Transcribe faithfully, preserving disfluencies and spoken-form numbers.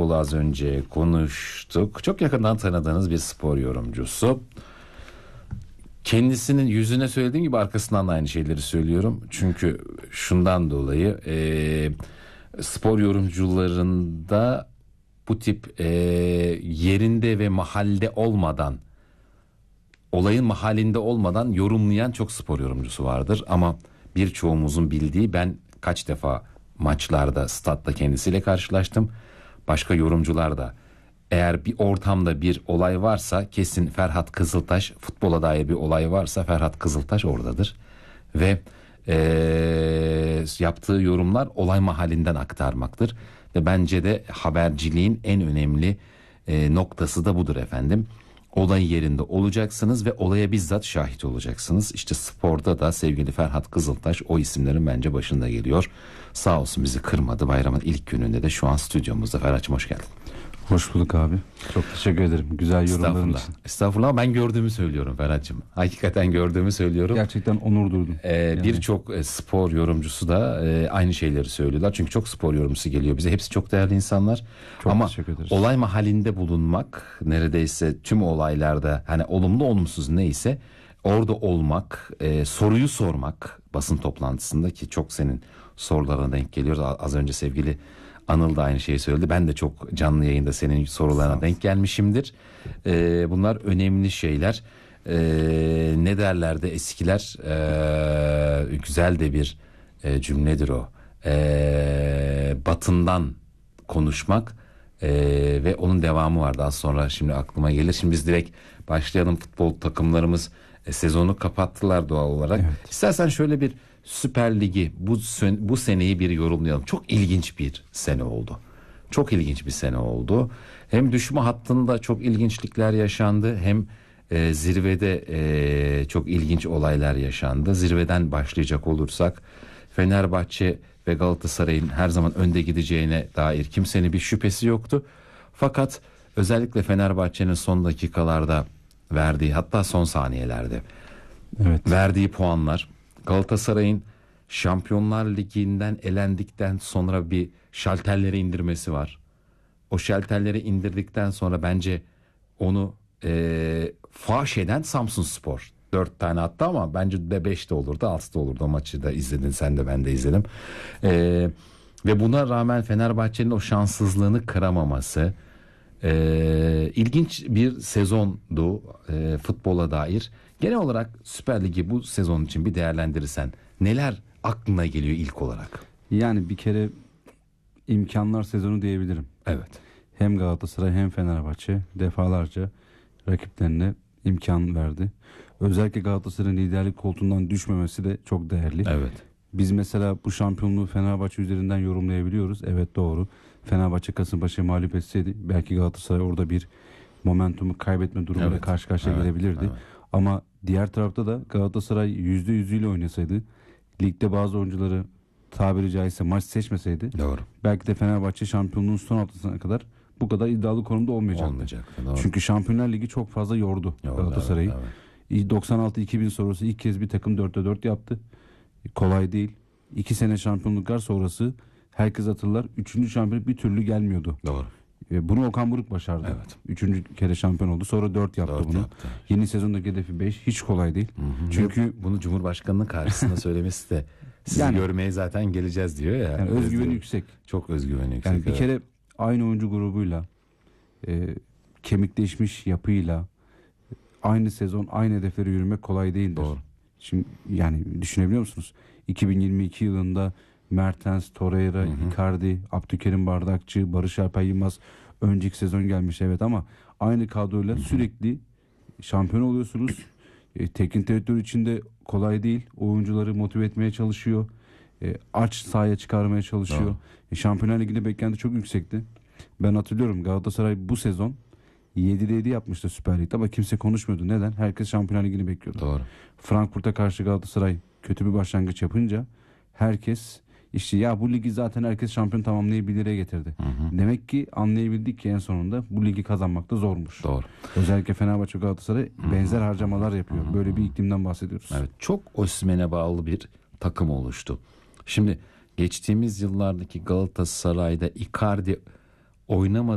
futbolu az önce konuştuk. Çok yakından tanıdığınız bir spor yorumcusu. Kendisinin yüzüne söylediğim gibi arkasından da aynı şeyleri söylüyorum. Çünkü şundan dolayı e, spor yorumcularında bu tip e, yerinde ve mahallinde olmadan, olayın mahallinde olmadan yorumlayan çok spor yorumcusu vardır. Ama birçoğumuzun bildiği, ben kaç defa maçlarda, statta kendisiyle karşılaştım. Başka yorumcular da, eğer bir ortamda bir olay varsa kesin Ferhat Kızıltaş, futbola dair bir olay varsa Ferhat Kızıltaş oradadır. Ve ee, yaptığı yorumlar olay mahallinden aktarmaktır. Ve bence de haberciliğin en önemli e, noktası da budur efendim. Olay yerinde olacaksınız ve olaya bizzat şahit olacaksınız. İşte sporda da sevgili Ferhat Kızıltaş o isimlerin bence başında geliyor. Sağ olsun bizi kırmadı. Bayramın ilk gününde de şu an stüdyomuzda. Ferhat'cığım hoş geldin. Hoş bulduk abi. Çok teşekkür ederim. Güzel yorumların Estağfurullah. için. Estağfurullah. Ben gördüğümü söylüyorum Ferhat'cığım. Hakikaten gördüğümü söylüyorum. Gerçekten onur duydum. Ee, yani. Birçok e, spor yorumcusu da e, aynı şeyleri söylüyorlar. Çünkü çok spor yorumcusu geliyor bize. Hepsi çok değerli insanlar. Çok Ama teşekkür ederiz. olay mahallinde bulunmak, neredeyse tüm olaylarda, hani olumlu olumsuz neyse orada olmak, e, soruyu sormak basın toplantısında, ki çok senin sorularına denk geliyoruz. Az önce sevgili Anıl da aynı şeyi söyledi. Ben de çok canlı yayında senin sorularına denk gelmişimdir. Ee, bunlar önemli şeyler. Ee, ne derlerdi eskiler? Ee, güzel de bir e, cümledir o. Ee, batından konuşmak e, ve onun devamı vardı. Az sonra şimdi aklıma gelir. Şimdi biz direkt başlayalım. Futbol takımlarımız e, sezonu kapattılar doğal olarak. Evet. İstersen şöyle bir Süper Ligi bu bu seneyi bir yorumlayalım. Çok ilginç bir sene oldu. Çok ilginç bir sene oldu. Hem düşme hattında çok ilginçlikler yaşandı, hem e, zirvede e, çok ilginç olaylar yaşandı. Zirveden başlayacak olursak, Fenerbahçe ve Galatasaray'ın her zaman önde gideceğine dair kimsenin bir şüphesi yoktu. Fakat özellikle Fenerbahçe'nin son dakikalarda verdiği, hatta son saniyelerde evet. verdiği puanlar, Galatasaray'ın Şampiyonlar Ligi'nden elendikten sonra bir şalterleri indirmesi var. O şalterleri indirdikten sonra bence onu e, faş eden Samsunspor. Dört tane attı ama bence de beş de olurdu, altı da olurdu. O maçı da izledin sen de, ben de izledim. E, ve buna rağmen Fenerbahçe'nin o şanssızlığını kıramaması, e, ilginç bir sezondu e, futbola dair. Genel olarak Süper Lig'i bu sezon için bir değerlendirirsen neler aklına geliyor ilk olarak? Yani bir kere imkanlar sezonu diyebilirim. Evet. Hem Galatasaray hem Fenerbahçe defalarca rakiplerine imkan verdi. Özellikle Galatasaray'ın liderlik koltuğundan düşmemesi de çok değerli. Evet. Biz mesela bu şampiyonluğu Fenerbahçe üzerinden yorumlayabiliyoruz. Evet, doğru. Fenerbahçe Kasımpaşa'yı mağlup etseydi belki Galatasaray orada bir momentumu kaybetme durumuyla Evet. karşı karşıya Evet. gelebilirdi. Evet. Ama diğer tarafta da Galatasaray yüzde yüzüyle oynasaydı, ligde bazı oyuncuları tabiri caizse maç seçmeseydi, Doğru. belki de Fenerbahçe şampiyonluğun son haftasına kadar bu kadar iddialı konumda olmayacaktı. Olmayacaktı. Doğru. Çünkü Şampiyonlar Ligi çok fazla yordu Yordu, Galatasaray'ı. evet, evet. doksan altı iki bin sonrası ilk kez bir takım dörtte dört yaptı. Kolay değil. iki sene şampiyonluklar sonrası herkes hatırlar, üçüncü şampiyonluk bir türlü gelmiyordu. Doğru. Ve bunu Okan Buruk başardı. Evet. üçüncü kere şampiyon oldu. Sonra dört yaptı Dört bunu. yaptı. Yeni sezondaki hedefi beş. Hiç kolay değil. Hı hı. Çünkü bunu Cumhurbaşkanı'nın karşısında söylemesi de sizi Yani- görmeye zaten geleceğiz diyor ya. yani özgüveni Özgüven- yüksek. Çok özgüveni yüksek. Yani bir evet. kere aynı oyuncu grubuyla, e, kemikleşmiş yapıyla aynı sezon aynı hedeflere yürümek kolay değildir. Doğru. Şimdi yani düşünebiliyor musunuz? iki bin yirmi iki yılında Mertens, Torreira, Hı hı. Icardi, Abdülkerim Bardakçı, Barış Alper Yılmaz önceki sezon gelmiş, evet, ama aynı kadroyla Hı hı. sürekli şampiyon oluyorsunuz. E, teknik direktör için de kolay değil. Oyuncuları motive etmeye çalışıyor. E, aç sahaya çıkarmaya çalışıyor. Doğru. E, Şampiyonlar Ligi'nde beklenti çok yüksekti. Ben hatırlıyorum, Galatasaray bu sezon yedide yedi yapmıştı Süper Lig'de ama kimse konuşmuyordu. Neden? Herkes Şampiyonlar Ligi'ni bekliyordu. Doğru. Frankfurt'a karşı Galatasaray kötü bir başlangıç yapınca herkes işte ya bu ligi zaten herkes şampiyon tamamlayabilir'e getirdi. Hı hı. Demek ki anlayabildik ki en sonunda bu ligi kazanmak da zormuş. Doğru. Özellikle Fenerbahçe ve Galatasaray Hı hı. benzer harcamalar yapıyor. Hı hı. Böyle bir iklimden bahsediyoruz. Evet, çok Osimhen'e bağlı bir takım oluştu. Şimdi geçtiğimiz yıllardaki Galatasaray'da Icardi oynamadı.